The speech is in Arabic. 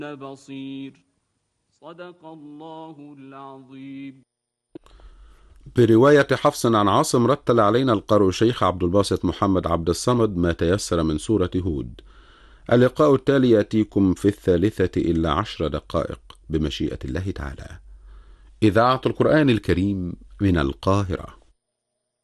بصير. صدق الله العظيم. برواية حفص عن عاصم رتل علينا القارئ الشيخ عبد الباسط محمد عبد الصمد ما تيسر من سورة هود. اللقاء التالي يأتيكم في 3:10 بمشيئة الله تعالى. إذاعة القرآن الكريم من القاهرة.